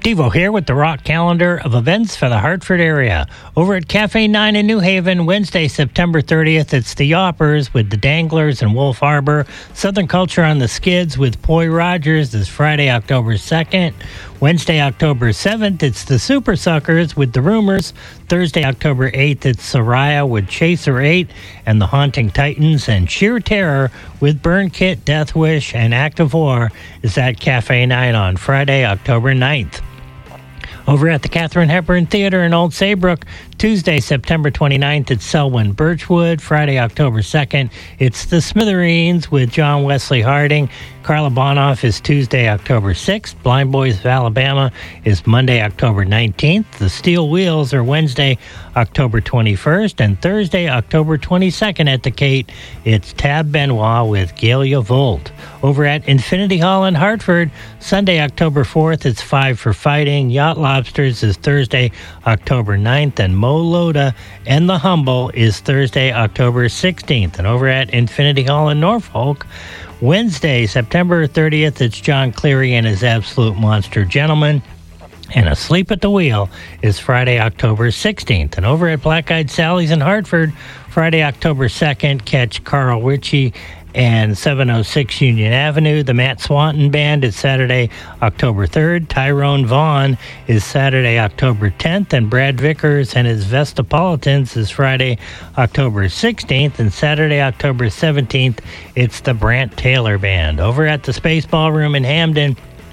Devo here with the rock calendar of events for the Hartford area. Over at Cafe 9 in New Haven, Wednesday, September 30th, it's the Yoppers with the Danglers and Wolf Harbor. Southern Culture on the Skids with Poi Rogers is Friday, October 2nd. Wednesday, October 7th, it's the Super Suckers with the Rumors. Thursday, October 8th, it's Soraya with Chaser 8 and the Haunting Titans. And Sheer Terror with Burn Kit, Death Wish, and Active War is at Cafe 9 on Friday, October 9th. Over at the Katharine Hepburn Theater in Old Saybrook, Tuesday, September 29th, it's Selwyn Birchwood. Friday, October 2nd, it's the Smithereens with John Wesley Harding. Carla Bonoff is Tuesday, October 6th. Blind Boys of Alabama is Monday, October 19th. The Steel Wheels are Wednesday, October 21st. And Thursday, October 22nd at the Kate, it's Tab Benoit with Galia Volt. Over at Infinity Hall in Hartford, Sunday, October 4th, it's Five for Fighting. Yacht Lobsters is Thursday, October 9th. And Mo Loda and The Humble is Thursday, October 16th. And over at Infinity Hall in Norfolk, Wednesday, September 30th, it's John Cleary and his Absolute Monster Gentleman. And Asleep at the Wheel is Friday, October 16th. And over at Black Eyed Sally's in Hartford, Friday, October 2nd, catch Carl Ritchie and 706 Union Avenue. The Matt Swanton Band is Saturday, October 3rd. Tyrone Vaughn is Saturday, October 10th. And Brad Vickers and his Vestapolitans is Friday, October 16th. And Saturday, October 17th, it's the Brant Taylor Band. Over at the Space Ballroom in Hamden,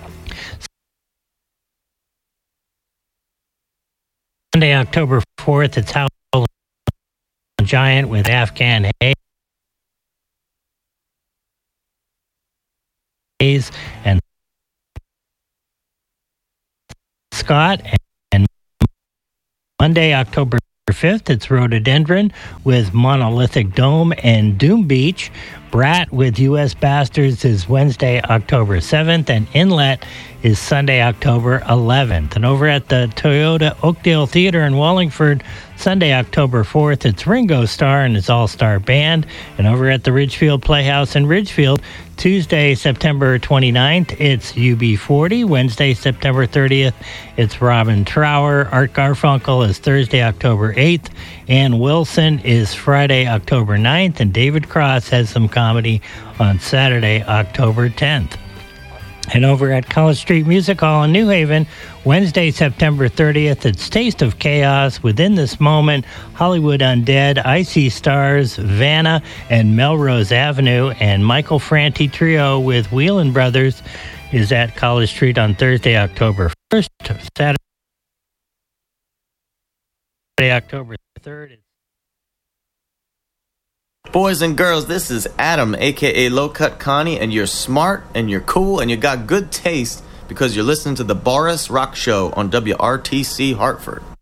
Sunday, October 4th, it's House Giant with Afghan Hayes and Scott. And Monday, October 5th, it's Rhododendron with Monolithic Dome and Doom Beach. Brat with U.S. Bastards is Wednesday, October 7th, and Inlet is Sunday, October 11th. And over at the Toyota Oakdale Theater in Wallingford, Sunday, October 4th, it's Ringo Starr and his All-Star Band. And over at the Ridgefield Playhouse in Ridgefield, Tuesday, September 29th, it's UB40. Wednesday, September 30th, it's Robin Trower. Art Garfunkel is Thursday, October 8th. Ann Wilson is Friday, October 9th. And David Cross has some comedy on Saturday, October 10th. And over at College Street Music Hall in New Haven, Wednesday, September 30th, it's Taste of Chaos, Within This Moment, Hollywood Undead, Icy Stars, Vanna, and Melrose Avenue. And Michael Franti Trio with Whelan Brothers is at College Street on Thursday, October 1st. Saturday, October 3rd. Boys and girls, this is Adam, a.k.a. Low Cut Connie, and you're smart, and you're cool, and you got good taste because you're listening to the Boris Rock Show on WRTC Hartford.